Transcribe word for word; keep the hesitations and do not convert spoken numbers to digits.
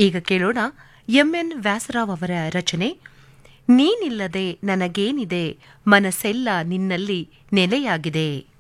ಈಗ ಕೇಳೋಣ ಎಂಎನ್ ವ್ಯಾಸರಾವ್ ಅವರ ರಚನೆ ನೀನಿಲ್ಲದೆ ನನಗೇನಿದೆ ಮನಸ್ಸೆಲ್ಲ ನಿನ್ನಲ್ಲಿ ನೆಲೆಯಾಗಿದೆ.